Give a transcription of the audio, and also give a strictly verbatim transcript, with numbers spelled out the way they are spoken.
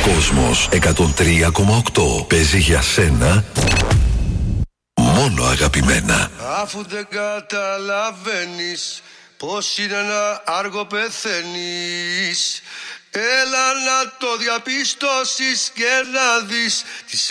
Κόσμος εκατόν τρία κόμμα οκτώ. Παίζει για σένα μόνο αγαπημένα. Αφού δεν καταλαβαίνεις πως είναι να άργο πεθαίνεις, έλα να το διαπιστώσεις και να δεις τις